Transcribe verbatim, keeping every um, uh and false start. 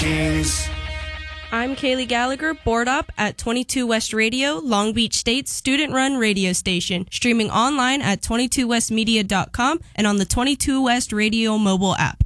Kings. I'm Kaylee Gallagher, board up at twenty-two West Radio, Long Beach State's student-run radio station, streaming online at twenty-two west media dot com and on the twenty-two West Radio mobile app.